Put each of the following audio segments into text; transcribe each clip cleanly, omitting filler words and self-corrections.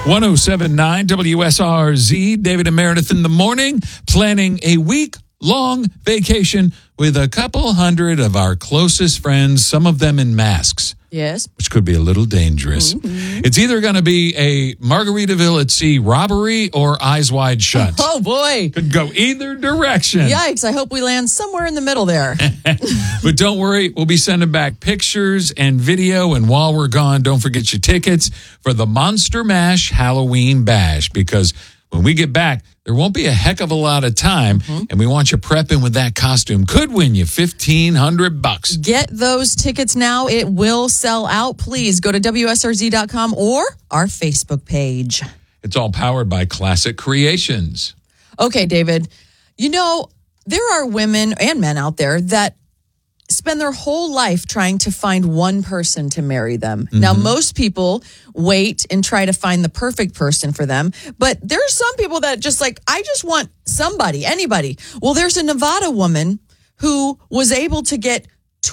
1079 WSRZ, David and Meredith in the morning, planning a week-long vacation with a couple hundred of our closest friends, some of them in masks. Yes. Which could be a little dangerous. Mm-hmm. It's either going to be a Margaritaville at Sea robbery or Eyes Wide Shut. Oh, boy. Could go either direction. Yikes. I hope we land somewhere in the middle there. But don't worry. We'll be sending back pictures and video. And while we're gone, don't forget your tickets for the Monster Mash Halloween Bash. Because when we get back, there won't be a heck of a lot of time, and we want you prepping with that costume. Could win you $1,500. Get those tickets now. It will sell out. Please go to WSRZ.com or our Facebook page. It's all powered by Classic Creations. Okay, David. You know, there are women and men out there that spend their whole life trying to find one person to marry them. Mm-hmm. Now, most people wait and try to find the perfect person for them. But there are some people that just like, I just want somebody, anybody. Well, there's a Nevada woman who was able to get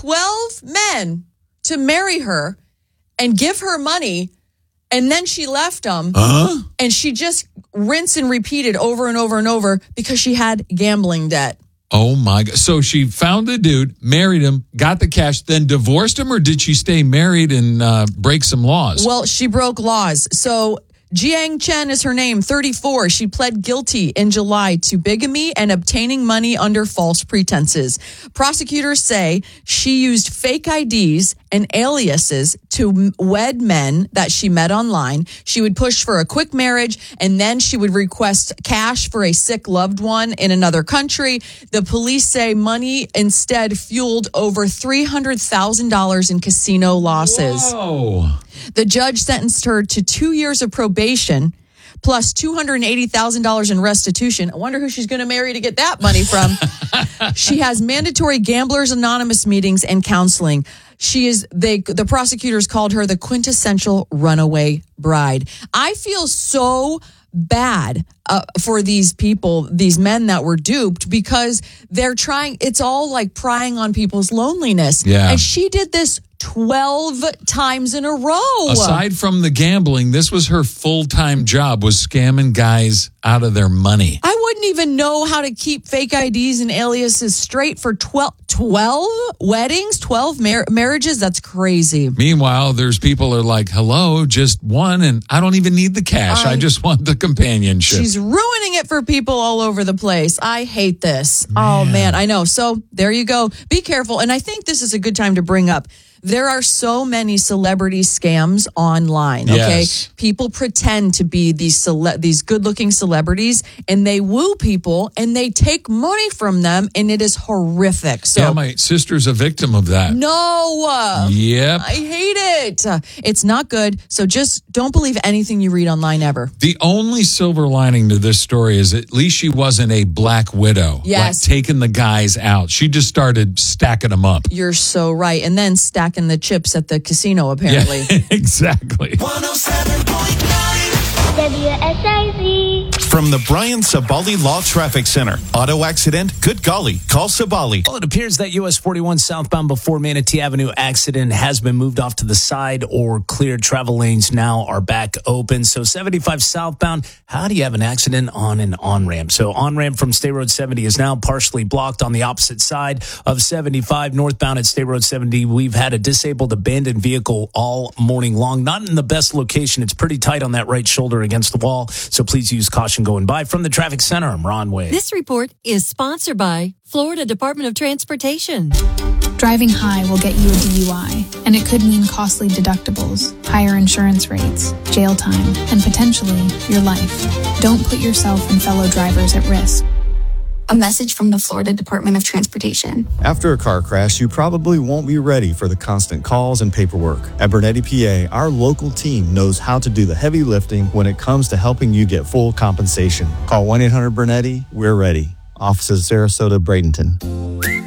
12 men to marry her and give her money. And then she left them. And she just rinsed and repeated over and over and over because she had gambling debt. Oh, my God. So she found the dude, married him, got the cash, then divorced him, or did she stay married and break some laws? Well, she broke laws. So Jiang Chen is her name, 34. She pled guilty in July to bigamy and obtaining money under false pretenses. Prosecutors say she used fake IDs and aliases to wed men that she met online. She would push for a quick marriage, and then she would request cash for a sick loved one in another country. The police say money instead fueled over $300,000 in casino losses. Whoa. The judge sentenced her to 2 years of probation plus $280,000 in restitution. I wonder who she's going to marry to get that money from. She has mandatory Gamblers Anonymous meetings and counseling. The prosecutors called her the quintessential runaway bride. I feel so bad for these people, these men that were duped, because they're trying, it's all like prying on people's loneliness. Yeah. And she did this 12 times in a row. Aside from the gambling, this was her full-time job, was scamming guys out of their money. I wouldn't even know how to keep fake IDs and aliases straight for 12 weddings, 12 marriages. That's crazy. Meanwhile, there's people are like, hello, just one, and I don't even need the cash. I just want the companionship. She's ruining it for people all over the place. I hate this. Oh, man, I know. So there you go. Be careful. And I think this is a good time to bring up, there are so many celebrity scams online, okay? Yes. People pretend to be these good-looking celebrities, and they woo people, and they take money from them, and it is horrific. So, yeah, my sister's a victim of that. No. Yep. I hate it. It's not good, so just don't believe anything you read online ever. The only silver lining to this story is at least she wasn't a black widow. Yes. Like taking the guys out. She just started stacking them up. You're so right. And then stacking the chips at the casino, apparently. Yeah, exactly. 107.9 WSIZ. From the Brian Sabali Law Traffic Center. Auto accident? Good golly. Call Sabali. Well, it appears that US 41 southbound before Manatee Avenue accident has been moved off to the side or cleared. Travel lanes now are back open. So 75 southbound, how do you have an accident on an on-ramp? So on-ramp from State Road 70 is now partially blocked on the opposite side of 75. Northbound at State Road 70, we've had a disabled abandoned vehicle all morning long. Not in the best location. It's pretty tight on that right shoulder against the wall. So please use caution going by. From the traffic center, I'm Ron Wade. This report is sponsored by Florida Department of Transportation. Driving high will get you a DUI, and it could mean costly deductibles, higher insurance rates, jail time, and potentially your life. Don't put yourself and fellow drivers at risk. A message from the Florida Department of Transportation. After a car crash, you probably won't be ready for the constant calls and paperwork. At Bernetti PA, our local team knows how to do the heavy lifting when it comes to helping you get full compensation. Call 1-800-BERNETTI. We're ready. Offices Sarasota, Bradenton.